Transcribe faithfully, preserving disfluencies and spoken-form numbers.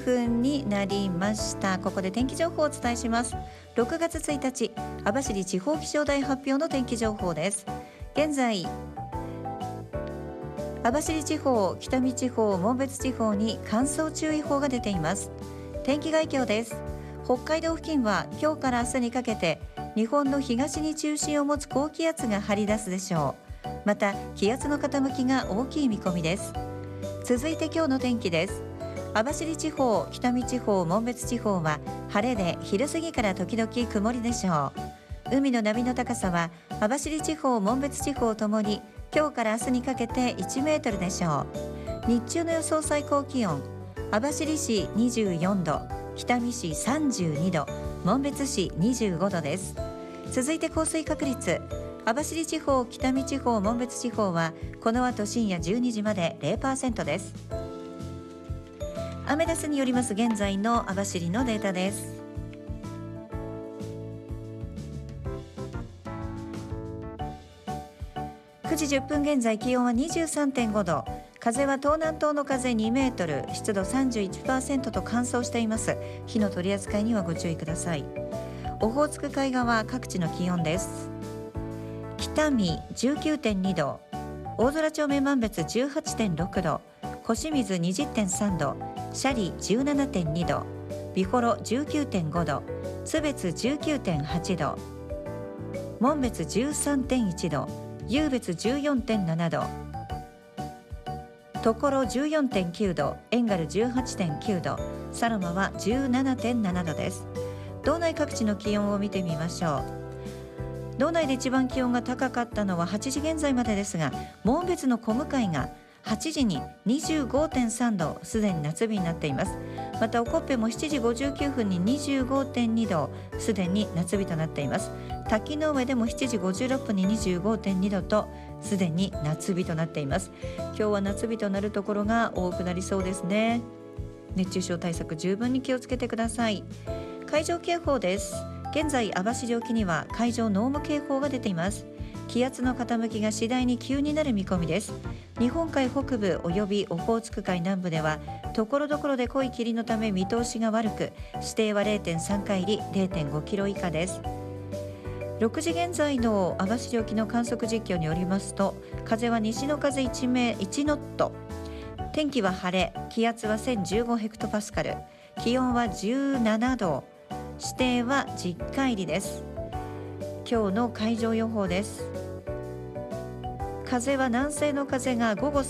分になりました。ここで天気情報をお伝えします。ろくがつついたち、網走地方気象台発表の天気情報です。現在網走地方、北見地方、紋別地方に乾燥注意報が出ています。天気概況です。北海道付近は今日から明日にかけて日本の東に中心を持つ高気圧が張り出すでしょう。また気圧の傾きが大きい見込みです。続いて今日の天気です。網走地方、北見地方、紋別地方は晴れで昼過ぎから時々曇りでしょう。海の波の高さは網走地方、紋別地方ともに今日から明日にかけていちメートルでしょう。日中の予想最高気温、網走市にじゅうよんど、北見市さんじゅうにど、紋別市にじゅうごどです。続いて降水確率、網走地方、北見地方、紋別地方はこの後深夜じゅうにじまで ゼロパーセント です。アメダスによります現在の網走のデータです。くじじゅっぷん現在、気温は にじゅうさんてんごど、風は東南東の風にメートル、湿度 さんじゅういちパーセント と乾燥しています。火の取り扱いにはご注意ください。オホーツク海側各地の気温です。北見 じゅうきゅうてんにど、大空町目満別 じゅうはちてんろくど、小清水 にじゅってんさんど、斜里 じゅうななてんにど、美幌 じゅうきゅうてんごど、津別 じゅうきゅうてんはちど、紋別 じゅうさんてんいちど、湧別 じゅうよんてんななど、所 じゅうよんてんきゅうど、遠軽 じゅうはちてんきゅうど、佐呂間は じゅうななてんななどです。道内各地の気温を見てみましょう。道内で一番気温が高かったのははちじ現在までですが、紋別の小向がはちじに にじゅうごてんさんど、すでに夏日になっています。またおこっぺもしちじごじゅうきゅうふんに にじゅうごてんにど、すでに夏日となっています。滝の上でもしちじごじゅうろっぷんに にじゅうごてんにどとすでに夏日となっています。今日は夏日となるところが多くなりそうですね。熱中症対策十分に気をつけてください。海上警報です。現在網走沖には海上濃霧警報が出ています。気圧の傾きが次第に急になる見込みです。日本海北部およびオホーツク海南部ではところどころで濃い霧のため見通しが悪く、視程は れいてんさん 海里 れいてんごキロ以下です。ろくじ現在の網走沖の観測実況によりますと、風は西の風 いち, メいちノット、天気は晴れ、気圧はせんじゅうごヘクトパスカル、気温はじゅうななど、視程はじゅっ海里です。今日の海上予報です。風は南西の風が午後